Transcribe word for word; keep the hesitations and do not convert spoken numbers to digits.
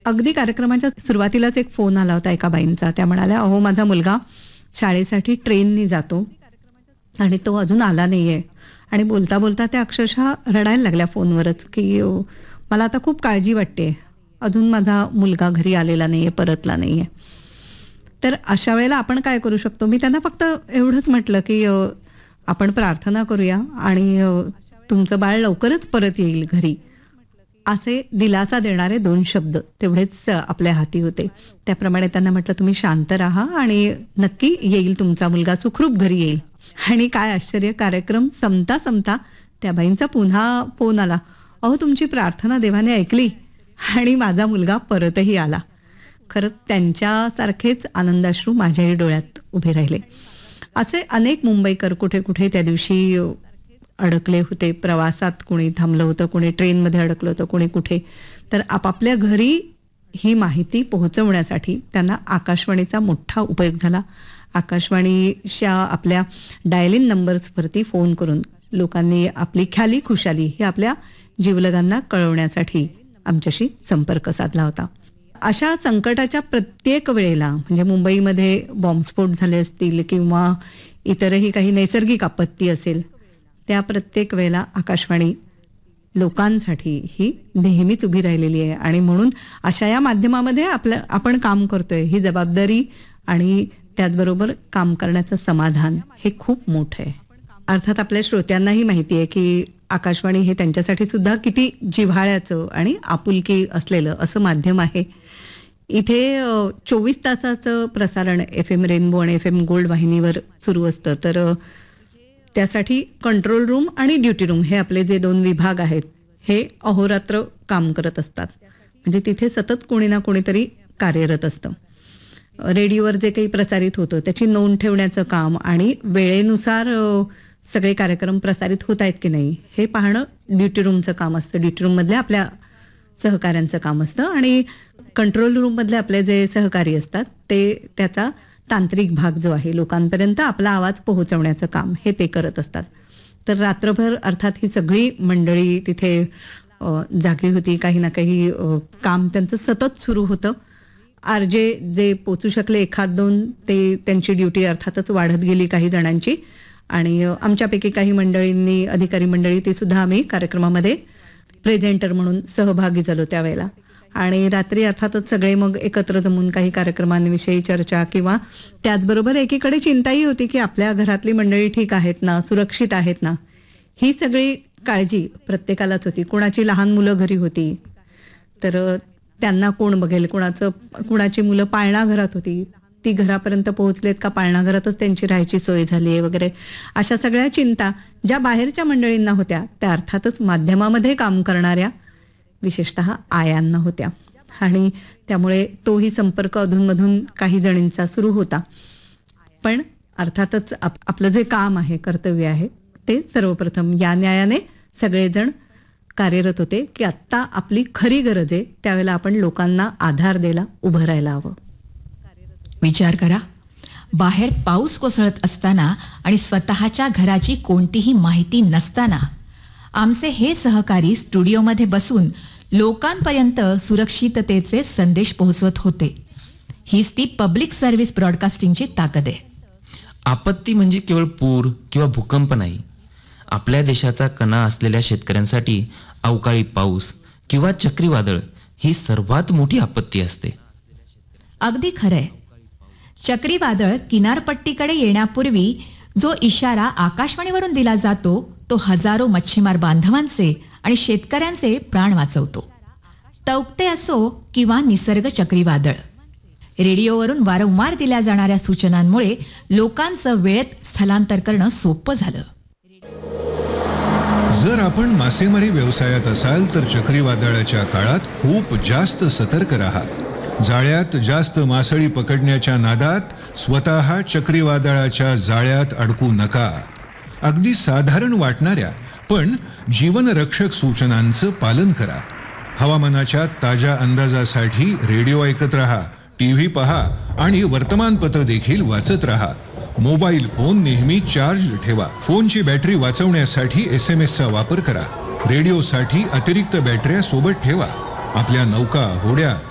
अगदी कार्यक्रमाच्या सुरुवातीलाच एक फोन आला होता एका बाईंचा. त्या म्हणाल्या, अहो माझा मुलगा शाळेसाठी ट्रेननी जातो आणि तो अजून आला नाहीये. आणि बोलता बोलता त्या अक्षरशः रडायला लागल्या फोनवरच की मला आता खूप काळजी वाटते, अजून माझा मुलगा घरी आलेला नाहीये, परतला नाहीये. तर अशा वेळेला आपण काय करू शकतो? मी त्यांना फक्त एवढंच म्हटलं की आपण प्रार्थना करूया आणि तुमचं बाळ लवकरच परत येईल घरी, असे दिलासा देणारे दोन शब्द तेवढेच आपल्या हाती होते. त्याप्रमाणे त्यांना म्हटलं तुम्ही शांत राहा आणि नक्की येईल तुमचा मुलगा, सुखरूप घरी येईल. आणि काय आश्चर्य, कार्यक्रम संपता संपता त्या बाईंचा पुन्हा फोन आला, अहो तुमची प्रार्थना देवाने ऐकली आणि माझा मुलगा परतही आला. खरंच त्यांच्यासारखेच आनंदाश्रू माझ्याही डोळ्यात उभे राहिले. असे अनेक मुंबईकर कुठे कुठे त्या दिवशी अडकले होते. प्रवासात कोणी थांबलं होतं, कोणी ट्रेनमध्ये अडकलं होतं, कोणी कुठे. तर आपापल्या घरी ही माहिती पोहोचवण्यासाठी त्यांना आकाशवाणीचा मोठा उपयोग झाला. आकाशवाणीच्या आपल्या डायलिंग नंबर्सवरती फोन करून लोकांनी आपली ख्याली खुशाली ही आपल्या जीवलगांना कळवण्यासाठी आमच्याशी संपर्क साधला होता. अशा संकटाच्या प्रत्येक वेळेला, म्हणजे मुंबईमध्ये बॉम्बस्फोट झाले असतील किंवा इतरही काही नैसर्गिक आपत्ती असेल, त्या प्रत्येक वेळेला आकाशवाणी लोकांसाठी ही नेहमीच उभी राहिलेली आहे. आणि म्हणून अशा या माध्यमामध्ये आपलं आपण काम करतोय, ही जबाबदारी आणि त्याचबरोबर काम करण्याचं समाधान हे खूप मोठं आहे. अर्थात आपल्या श्रोत्यांनाही माहिती आहे की आकाशवाणी हे त्यांच्यासाठी सुद्धा किती जिव्हाळ्याचं आणि आपुलकी असलेलं असं माध्यम आहे. इथे चोवीस तासाचं प्रसारण एफ एम रेनबो आणि एफ एम गोल्ड वाहिनीवर सुरू असतं. तर त्यासाठी कंट्रोल रूम आणि ड्युटी रूम हे आपले जे दोन विभाग आहेत हे अहोरात्र काम करत असतात. म्हणजे तिथे सतत कोणी ना कोणीतरी कार्यरत असतं. रेडिओवर जे काही प्रसारित होतं त्याची नोंद ठेवण्याचं काम आणि वेळेनुसार सगळे कार्यक्रम प्रसारित होत आहेत की नाही हे पाहणं ड्युटी रूमचं काम असतं. ड्युटी रूममधल्या आपल्या सहकाऱ्यांचं काम असतं आणि कंट्रोल रूममधले आपले जे सहकारी असतात ते त्याचा तांत्रिक भाग जो आहे, लोकांपर्यंत आपला आवाज पोहोचवण्याचं काम हे ते करत असतात. तर रात्रभर अर्थात ही सगळी मंडळी तिथे जागी होती. काही ना काही काम त्यांचं सतत सुरू होतं. आर जे जे पोचू शकले एखाद दोन, ते त्यांची ड्युटी अर्थातच वाढत गेली काही जणांची. आणि आमच्यापैकी काही मंडळींनी, अधिकारी मंडळी, ते सुद्धा आम्ही कार्यक्रमामध्ये प्रेझेंटर म्हणून सहभागी झालो त्यावेळेला. आणि रात्री अर्थातच सगळे मग एकत्र जमून काही कार्यक्रमांविषयी चर्चा किंवा त्याचबरोबर एकीकडे चिंताही होती की आपल्या घरातली मंडळी ठीक आहेत ना, सुरक्षित आहेत ना, ही सगळी काळजी प्रत्येकालाच होती. कुणाची लहान मुलं घरी होती तर त्यांना कोण बघेल, कुणाचं कुणाची मुलं पाळणा घरात होती, ती घरापर्यंत पोहोचलेत का, पाळणा घरातच त्यांची राहायची सोय झाली आहे वगैरे. अशा सगळ्या चिंता ज्या बाहेरच्या मंडळींना होत्या त्या अर्थातच माध्यमामध्ये काम करणाऱ्या विशेषतः आयांना होत्या. आणि त्यामुळे तोही संपर्क अधूनमधून काही जणींचा सुरू होता. पण अर्थातच आप आपलं जे काम आहे, कर्तव्य आहे, ते सर्वप्रथम या न्यायाने सगळेजण कार्यरत होते की आत्ता आपली खरी गरज आहे, त्यावेळेला आपण लोकांना आधार द्यायला उभं राहायला हवं. विचार करा, बाहेर पाऊस कोसळत असताना आणि स्वतःच्या घराची कोणतीही माहिती नसताना आमचे हे सहकारी स्टुडिओमध्ये बसून लोकांपर्यंत सुरक्षिततेचे संदेश पोहोचवत होते. हीच ती पब्लिक सर्व्हिस ब्रॉडकास्टिंगची ताकद आहे. आपत्ती म्हणजे केवळ पूर किंवा भूकंप नाही. आपल्या देशाचा कणा असलेल्या शेतकऱ्यांसाठी अवकाळी पाऊस किंवा चक्रीवादळ ही सर्वात मोठी आपत्ती असते. अगदी खरंय. चक्रीवादळ किनारपट्टीकडे येण्यापूर्वी जो इशारा आकाशवाणीवरून दिला जातो तो हजारो मच्छीमार बांधवांचे आणि शेतकऱ्यांचे प्राण वाचवतो. तौक्ते असो किंवा निसर्ग चक्रीवादळ, रेडिओवरून वारंवार दिल्या जाणाऱ्या सूचनांमुळे लोकांचं वेळेत स्थलांतर करणं सोपं झालं. जर आपण मासेमारी व्यवसायात असाल तर चक्रीवादळाच्या काळात खूप जास्त सतर्क राहा. जाळ्यात जास्त मासळी पकडण्याच्या नादात स्वतः चक्रीवादळाच्या जाळ्यात अडकू नका. अगदी साधारण वाटणाऱ्या पण जीवनरक्षक सूचनांचं पालन करा. हवामानाच्या ताज्या अंदाजासाठी रेडिओ ऐकत रहा, टीव्ही पहा आणि वर्तमानपत्र देखील वाचत रहा. मोबाईल फोन नेहमी चार्ज ठेवा. फोनची बॅटरी वाचवण्यासाठी एस एम एसचा वापर करा. रेडिओसाठी अतिरिक्त बॅटऱ्या सोबत ठेवा. आपल्या नौका, होड्या